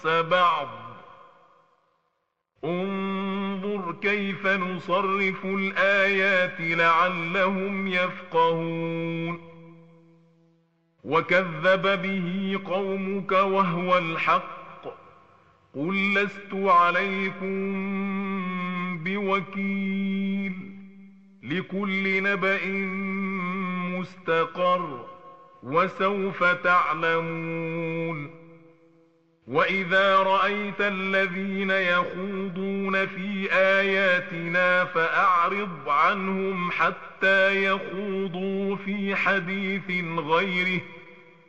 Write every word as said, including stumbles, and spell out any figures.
بعض انظر كيف نصرف الآيات لعلهم يفقهون وكذب به قومك وهو الحق قل لست عليكم بوكيل لكل نبأ مستقر وسوف تعلمون وإذا رأيت الذين يخوضون في آياتنا فأعرض عنهم حتى يخوضوا في حديث غيره